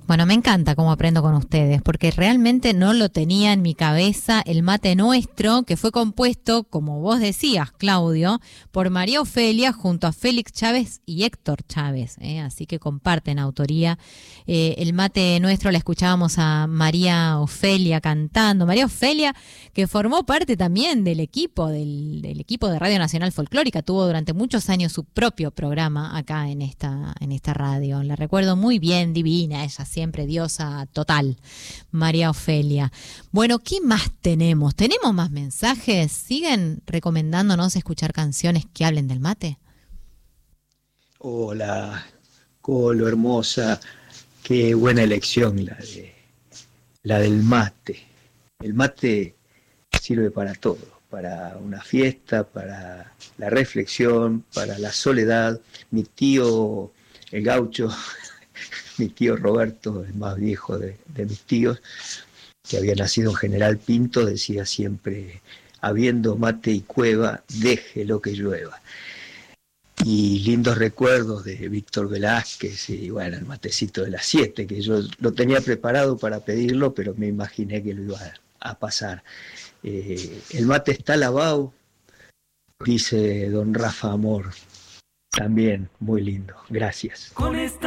Bueno, me encanta cómo aprendo con ustedes, porque realmente no lo tenía en mi cabeza el mate nuestro, que fue compuesto, como vos decías, Claudio, por María Ofelia junto a Félix Chávez y Héctor Chávez, ¿eh? Así que comparten autoría. El mate nuestro la escuchábamos a María Ofelia cantando. María Ofelia, que formó parte también del equipo, del equipo de Radio Nacional Folclórica, tuvo durante muchos años su propio programa acá en esta radio. La recuerdo muy bien, divina, ella siempre diosa total, María Ofelia. Bueno, ¿qué más tenemos? ¿Tenemos más mensajes? ¿Siguen recomendándonos escuchar canciones que hablen del mate? Hola, Colo, hermosa, qué buena elección la del mate. El mate sirve para todo, para una fiesta, para la reflexión, para la soledad. Mi tío, el gaucho, mi tío Roberto, el más viejo de mis tíos, que había nacido en General Pinto, decía siempre, habiendo mate y cueva, deje lo que llueva. Y lindos recuerdos de Víctor Velázquez y bueno, el matecito de las 7, que yo lo tenía preparado para pedirlo, pero me imaginé que lo iba a pasar. El mate está lavado, dice don Rafa Amor, también muy lindo, gracias.